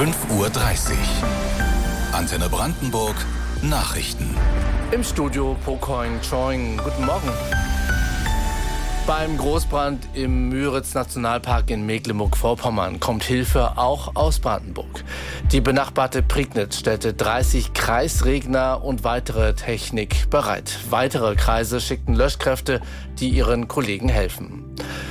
5:30 Uhr. Antenne Brandenburg Nachrichten. Im Studio Pocoin Choing. Guten Morgen. Beim Großbrand im Müritz-Nationalpark in Mecklenburg-Vorpommern kommt Hilfe auch aus Brandenburg. Die benachbarte Prignitz stellte 30 Kreisregner und weitere Technik bereit. Weitere Kreise schickten Löschkräfte, die ihren Kollegen helfen.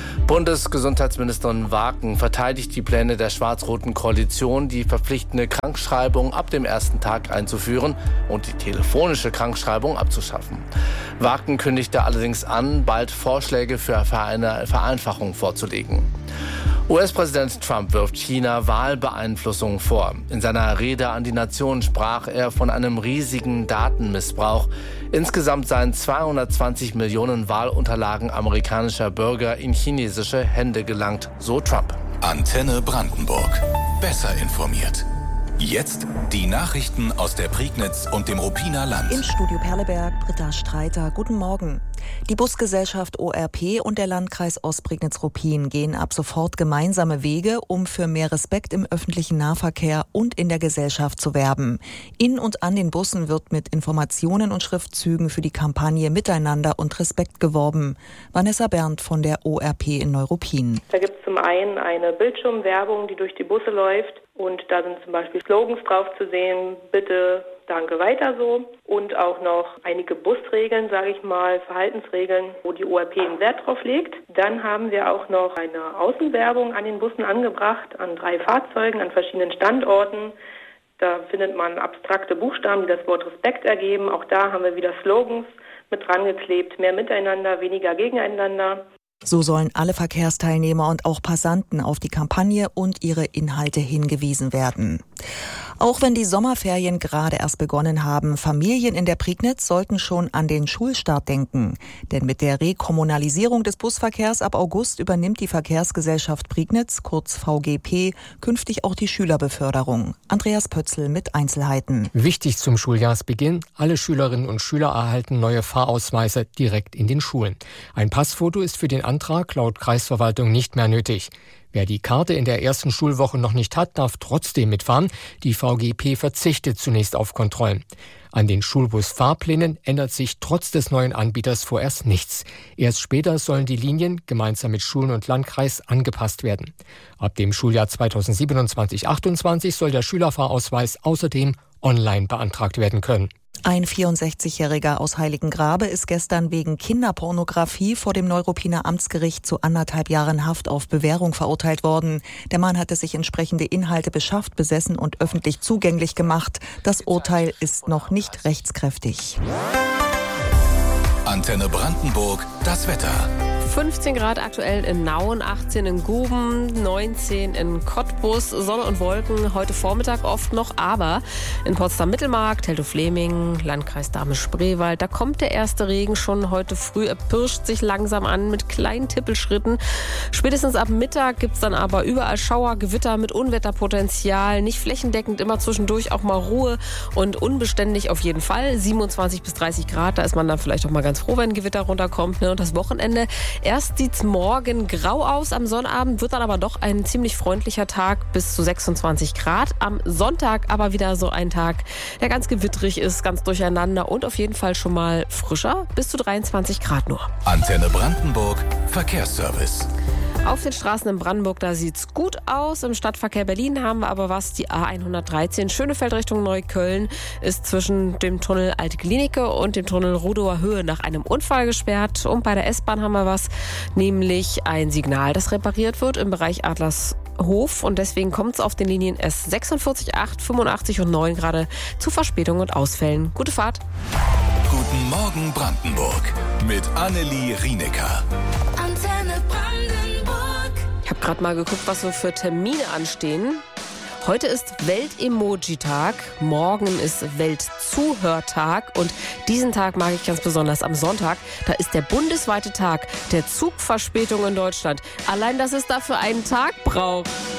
Bundesgesundheitsministerin Waken verteidigt die Pläne der schwarz-roten Koalition, die verpflichtende Krankschreibung ab dem ersten Tag einzuführen und die telefonische Krankschreibung abzuschaffen. Waken kündigte allerdings an, bald Vorschläge für eine Vereinfachung vorzulegen. US-Präsident Trump wirft China Wahlbeeinflussung vor. In seiner Rede an die Nation sprach er von einem riesigen Datenmissbrauch. Insgesamt seien 220 Millionen Wahlunterlagen amerikanischer Bürger in chinesische Hände gelangt, so Trump. Antenne Brandenburg. Besser informiert. Jetzt die Nachrichten aus der Prignitz und dem Ruppiner Land. Im Studio Perleberg, Britta Streiter. Guten Morgen. Die Busgesellschaft ORP und der Landkreis Ostprignitz-Ruppin gehen ab sofort gemeinsame Wege, um für mehr Respekt im öffentlichen Nahverkehr und in der Gesellschaft zu werben. In und an den Bussen wird mit Informationen und Schriftzügen für die Kampagne Miteinander und Respekt geworben. Vanessa Berndt von der ORP in Neuruppin. Da gibt es zum einen eine Bildschirmwerbung, die durch die Busse läuft. Und da sind zum Beispiel Slogans drauf zu sehen, bitte, danke, weiter so. Und auch noch einige Busregeln, sage ich mal, Verhaltensregeln, wo die ORP einen Wert drauf legt. Dann haben wir auch noch eine Außenwerbung an den Bussen angebracht, an 3 Fahrzeugen, an verschiedenen Standorten. Da findet man abstrakte Buchstaben, die das Wort Respekt ergeben. Auch da haben wir wieder Slogans mit dran geklebt, mehr miteinander, weniger gegeneinander. So sollen alle Verkehrsteilnehmer und auch Passanten auf die Kampagne und ihre Inhalte hingewiesen werden. Auch wenn die Sommerferien gerade erst begonnen haben, Familien in der Prignitz sollten schon an den Schulstart denken. Denn mit der Rekommunalisierung des Busverkehrs ab August übernimmt die Verkehrsgesellschaft Prignitz, kurz VGP, künftig auch die Schülerbeförderung. Andreas Pötzl mit Einzelheiten. Wichtig zum Schuljahresbeginn: alle Schülerinnen und Schüler erhalten neue Fahrausweise direkt in den Schulen. Ein Passfoto ist für den Antrag laut Kreisverwaltung nicht mehr nötig. Wer die Karte in der ersten Schulwoche noch nicht hat, darf trotzdem mitfahren. Die VGP verzichtet zunächst auf Kontrollen. An den Schulbusfahrplänen ändert sich trotz des neuen Anbieters vorerst nichts. Erst später sollen die Linien gemeinsam mit Schulen und Landkreis angepasst werden. Ab dem Schuljahr 2027/28 soll der Schülerfahrausweis außerdem online beantragt werden können. Ein 64-Jähriger aus Heiligengrabe ist gestern wegen Kinderpornografie vor dem Neuruppiner Amtsgericht zu 1,5 Jahren Haft auf Bewährung verurteilt worden. Der Mann hatte sich entsprechende Inhalte beschafft, besessen und öffentlich zugänglich gemacht. Das Urteil ist noch nicht rechtskräftig. Antenne Brandenburg, das Wetter. 15 Grad aktuell in Nauen, 18 in Guben, 19 in Cottbus, Sonne und Wolken, heute Vormittag oft noch, aber in Potsdam-Mittelmark, Teltow-Fleming, Landkreis Dahme-Spreewald, da kommt der erste Regen schon heute früh, er pirscht sich langsam an mit kleinen Tippelschritten. Spätestens ab Mittag gibt's dann aber überall Schauer, Gewitter mit Unwetterpotenzial, nicht flächendeckend, immer zwischendurch auch mal Ruhe und unbeständig auf jeden Fall. 27 bis 30 Grad, da ist man dann vielleicht auch mal ganz froh, wenn ein Gewitter runterkommt, ne? Und das Wochenende, erst sieht's morgen grau aus, am Sonnabend wird dann aber doch ein ziemlich freundlicher Tag bis zu 26 Grad. Am Sonntag aber wieder so ein Tag, der ganz gewittrig ist, ganz durcheinander und auf jeden Fall schon mal frischer, bis zu 23 Grad nur. Antenne Brandenburg, Verkehrsservice. Auf den Straßen in Brandenburg, da sieht's gut aus. Im Stadtverkehr Berlin haben wir aber was. Die A113 Schönefeld Richtung Neukölln ist zwischen dem Tunnel Alte Klinike und dem Tunnel Rudower Höhe nach einem Unfall gesperrt. Und bei der S-Bahn haben wir was, nämlich ein Signal, das repariert wird im Bereich Adlershof. Und deswegen kommt es auf den Linien S46, 8, 85 und 9 gerade zu Verspätungen und Ausfällen. Gute Fahrt. Guten Morgen Brandenburg mit Annelie Rienecker. Antenne Brandenburg. Ich habe gerade mal geguckt, was so für Termine anstehen. Heute ist Welt-Emoji-Tag, morgen ist Welt-Zuhörtag und diesen Tag mag ich ganz besonders am Sonntag. Da ist der bundesweite Tag der Zugverspätung in Deutschland. Allein, dass es dafür einen Tag braucht.